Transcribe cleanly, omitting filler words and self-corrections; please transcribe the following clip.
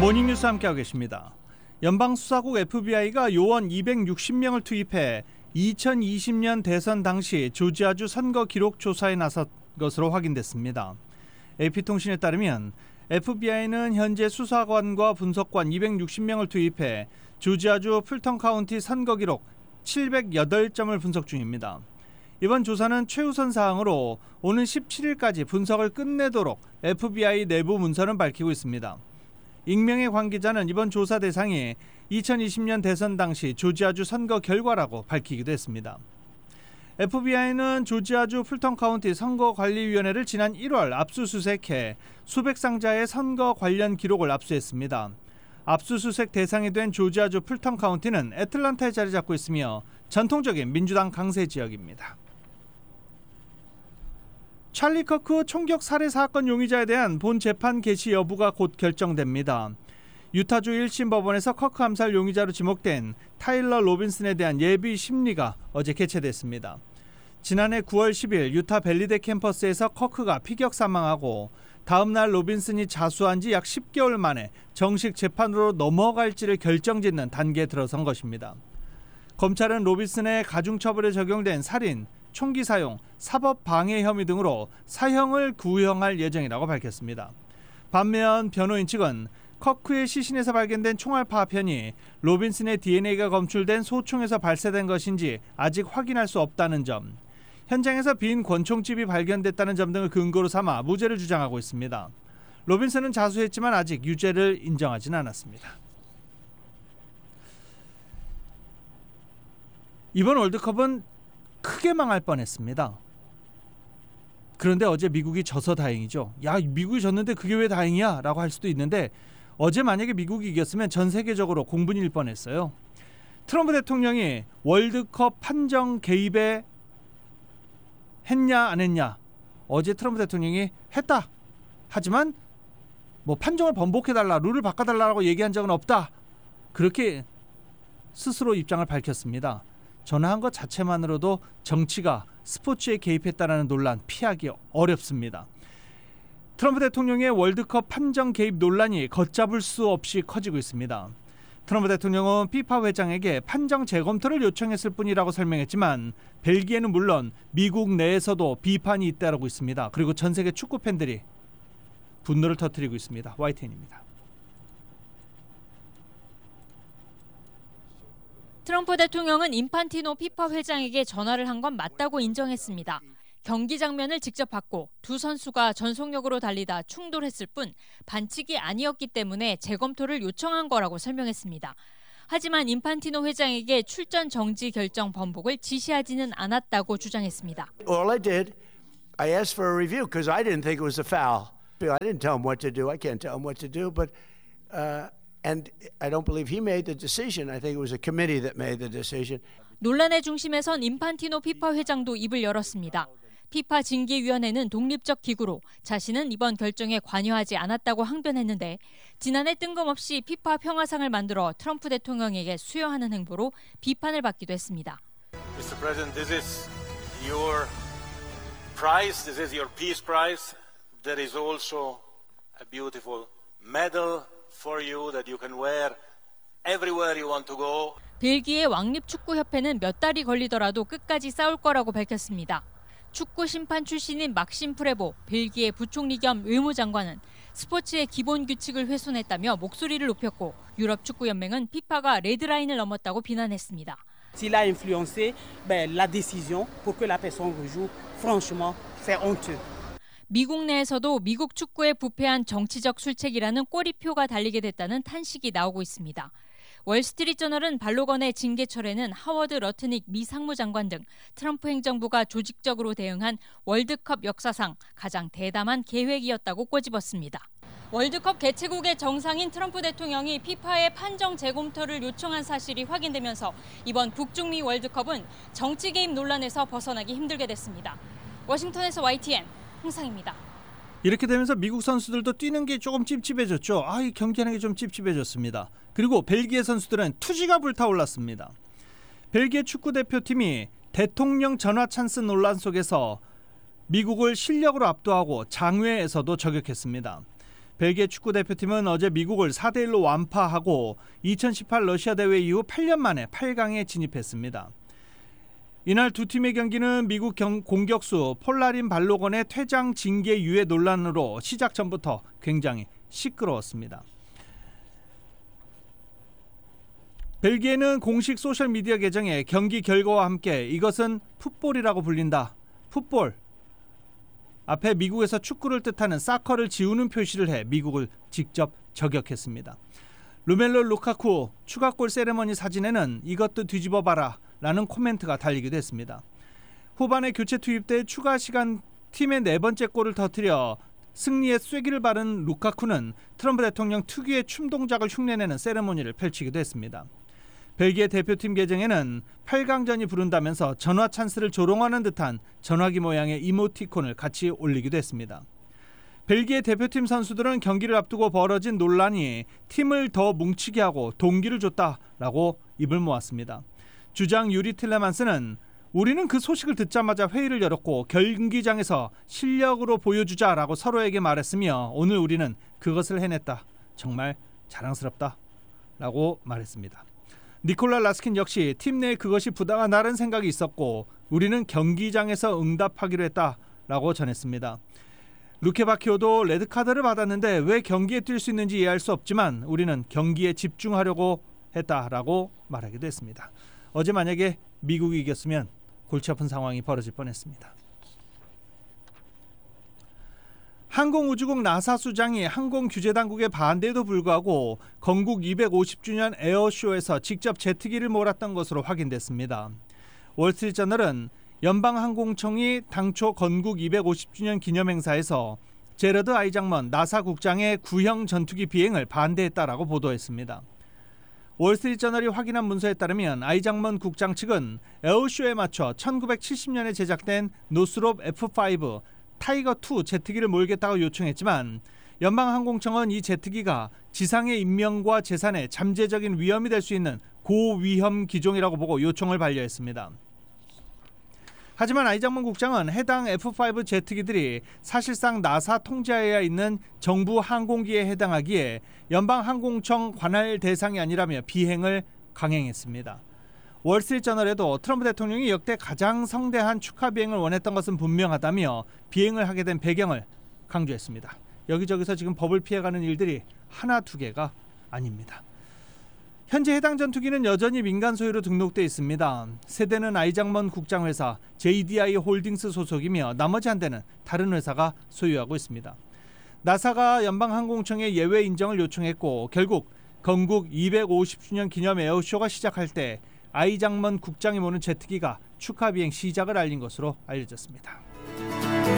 모닝뉴스 함께하고 계십니다. 연방수사국 FBI가 요원 260명을 투입해 2020년 대선 당시 조지아주 선거 기록 조사에 나선 것으로 확인됐습니다. AP통신에 따르면 FBI는 현재 수사관과 분석관 260명을 투입해 조지아주 풀턴 카운티 선거 기록 708점을 분석 중입니다. 이번 조사는 최우선 사항으로 오는 17일까지 분석을 끝내도록 FBI 내부 문서는 밝히고 있습니다. 익명의 관계자는 이번 조사 대상이 2020년 대선 당시 조지아주 선거 결과라고 밝히기도 했습니다. FBI는 조지아주 풀턴 카운티 선거관리위원회를 지난 1월 압수수색해 수백 상자의 선거 관련 기록을 압수했습니다. 압수수색 대상이 된 조지아주 풀턴 카운티는 애틀랜타에 자리 잡고 있으며 전통적인 민주당 강세 지역입니다. 찰리 커크 총격 살해 사건 용의자에 대한 본 재판 개시 여부가 곧 결정됩니다. 유타주 1심 법원에서 커크 암살 용의자로 지목된 타일러 로빈슨에 대한 예비 심리가 어제 개최됐습니다. 지난해 9월 10일 유타 벨리대 캠퍼스에서 커크가 피격 사망하고 다음 날 로빈슨이 자수한 지 약 10개월 만에 정식 재판으로 넘어갈지를 결정짓는 단계에 들어선 것입니다. 검찰은 로빈슨의 가중처벌에 적용된 살인, 총기 사용, 사법 방해 혐의 등으로 사형을 구형할 예정이라고 밝혔습니다. 반면 변호인 측은 커크의 시신에서 발견된 총알 파편이 로빈슨의 DNA가 검출된 소총에서 발사된 것인지 아직 확인할 수 없다는 점, 현장에서 빈 권총집이 발견됐다는 점 등을 근거로 삼아 무죄를 주장하고 있습니다. 로빈슨은 자수했지만 아직 유죄를 인정하지는 않았습니다. 이번 월드컵은 크게 망할 뻔했습니다. 그런데 어제 미국이 져서 다행이죠. 야, 미국이 졌는데 그게 왜 다행이야? 라고 할 수도 있는데 어제 만약에 미국이 이겼으면 전 세계적으로 공분일 뻔했어요. 트럼프 대통령이 월드컵 판정 개입에 했냐 안 했냐. 어제 트럼프 대통령이 했다. 하지만 뭐 판정을 번복해달라, 룰을 바꿔달라고 얘기한 적은 없다. 그렇게 스스로 입장을 밝혔습니다. 전화한 것 자체만으로도 정치가 스포츠에 개입했다는 논란 피하기 어렵습니다. 트럼프 대통령의 월드컵 판정 개입 논란이 걷잡을 수 없이 커지고 있습니다. 트럼프 대통령은 피파 회장에게 판정 재검토를 요청했을 뿐이라고 설명했지만 벨기에는 물론 미국 내에서도 비판이 잇따르고 있습니다. 그리고 전 세계 축구 팬들이 분노를 터뜨리고 있습니다. YTN입니다. 트럼프 대통령은 인판티노 피파 회장에게 전화를 한 건 맞다고 인정했습니다. 경기 장면을 직접 봤고 두 선수가 전속력으로 달리다 충돌했을 뿐 반칙이 아니었기 때문에 재검토를 요청한 거라고 설명했습니다. 하지만 인판티노 회장에게 출전 정지 결정 번복을 지시하지는 않았다고 주장했습니다. All I did, I asked for a review because I didn't think it was a foul. I didn't tell him what to do. I can't tell him what to do, but and I don't believe he made the decision. I think it was a committee that made the decision. 논란의 중심에선 인판티노 피파 회장도 입을 열었습니다. 피파 징계위원회는 독립적 기구로 자신은 이번 결정에 관여하지 않았다고 항변했는데 지난해 뜬금없이 피파 평화상을 만들어 트럼프 대통령에게 수여하는 행보로 비판을 받기도 했습니다. Mr. President, this is your prize. This is your peace prize. There is also a beautiful medal for you that you can wear everywhere you want to go. 벨기에 왕립축구협회는 몇 달이 걸리더라도 끝까지 싸울 거라고 밝혔습니다. 축구 심판 출신인 막심 프레보 벨기에 부총리 겸 외무장관은 스포츠의 기본 규칙을 훼손했다며 목소리를 높였고 유럽 축구연맹은 피파가 레드라인을 넘었다고 비난했습니다. S'il a influencé la décision pour que la personne rejoue, franchement, c'est honteux. 미국 내에서도 미국 축구에 부패한 정치적 술책이라는 꼬리표가 달리게 됐다는 탄식이 나오고 있습니다. 월스트리트저널은 발로건의 징계철에는 하워드 러트닉 미 상무장관 등 트럼프 행정부가 조직적으로 대응한 월드컵 역사상 가장 대담한 계획이었다고 꼬집었습니다. 월드컵 개최국의 정상인 트럼프 대통령이 피파의 판정 재검토를 요청한 사실이 확인되면서 이번 북중미 월드컵은 정치 개입 논란에서 벗어나기 힘들게 됐습니다. 워싱턴에서 YTN 홍상입니다. 이렇게 되면서 미국 선수들도 뛰는 게 조금 찝찝해졌죠. 이 경기하는 게 좀 찝찝해졌습니다. 그리고 벨기에 선수들은 투지가 불타올랐습니다. 벨기에 축구대표팀이 대통령 전화 찬스 논란 속에서 미국을 실력으로 압도하고 장외에서도 저격했습니다. 벨기에 축구 대표팀은 어제 미국을 4대1로 완파하고 2018 러시아 대회 이후 8년 만에 8강에 진입했습니다. 이날 두 팀의 경기는 미국 공격수 폴라린 발로건의 퇴장 징계 유예 논란으로 시작 전부터 굉장히 시끄러웠습니다. 벨기에는 공식 소셜미디어 계정에 경기 결과와 함께 이것은 풋볼이라고 불린다. 풋볼. 앞에 미국에서 축구를 뜻하는 사커를 지우는 표시를 해 미국을 직접 저격했습니다. 루멜로 루카쿠 추가골 세레머니 사진에는 이것도 뒤집어봐라 라는 코멘트가 달리기도 했습니다. 후반에 교체 투입돼 추가 시간 팀의 4번째 골을 터뜨려 승리의 쐐기를 바른 루카쿠는 트럼프 대통령 특유의 춤 동작을 흉내내는 세레모니를 펼치기도 했습니다. 벨기에 대표팀 계정에는 8강전이 부른다면서 전화 찬스를 조롱하는 듯한 전화기 모양의 이모티콘을 같이 올리기도 했습니다. 벨기에 대표팀 선수들은 경기를 앞두고 벌어진 논란이 팀을 더 뭉치게 하고 동기를 줬다라고 입을 모았습니다. 주장 유리 틸레만스는 우리는 그 소식을 듣자마자 회의를 열었고 경기장에서 실력으로 보여주자라고 서로에게 말했으며 오늘 우리는 그것을 해냈다. 정말 자랑스럽다 라고 말했습니다. 니콜라 라스킨 역시 팀 내에 그것이 부당하다는 생각이 있었고 우리는 경기장에서 응답하기로 했다라고 전했습니다. 루케바키오도 레드카드를 받았는데 왜 경기에 뛸 수 있는지 이해할 수 없지만 우리는 경기에 집중하려고 했다라고 말하기도 했습니다. 어제 만약에 미국이 이겼으면 골치 아픈 상황이 벌어질 뻔했습니다. 항공우주국 나사 수장이 항공규제당국의 반대에도 불구하고 건국 250주년 에어쇼에서 직접 제트기를 몰았던 것으로 확인됐습니다. 월스트리트저널은 연방항공청이 당초 건국 250주년 기념행사에서 제러드 아이작먼 나사 국장의 구형 전투기 비행을 반대했다라고 보도했습니다. 월스트리트저널이 확인한 문서에 따르면 아이작먼 국장 측은 에어쇼에 맞춰 1970년에 제작된 노스롭 F5 타이거2 제트기를 몰겠다고 요청했지만 연방항공청은 이 제트기가 지상의 인명과 재산에 잠재적인 위험이 될 수 있는 고위험 기종이라고 보고 요청을 반려했습니다. 하지만 아이작먼 국장은 해당 F5 제트기들이 사실상 나사 통제하에 있는 정부 항공기에 해당하기에 연방항공청 관할 대상이 아니라며 비행을 강행했습니다. 월스트리트저널에도 트럼프 대통령이 역대 가장 성대한 축하 비행을 원했던 것은 분명하다며 비행을 하게 된 배경을 강조했습니다. 여기저기서 지금 법을 피해가는 일들이 하나 두 개가 아닙니다. 현재 해당 전투기는 여전히 민간 소유로 등록돼 있습니다. 세대는 아이작먼 국장 회사 JDI 홀딩스 소속이며 나머지 한 대는 다른 회사가 소유하고 있습니다. 나사가 연방항공청에 예외 인정을 요청했고 결국 건국 250주년 기념 에어쇼가 시작할 때 아이작먼 국장이 모는 제트기가 축하 비행 시작을 알린 것으로 알려졌습니다.